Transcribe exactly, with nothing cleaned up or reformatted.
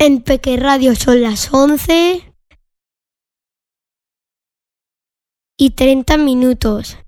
En Peque Radio son las once y treinta minutos.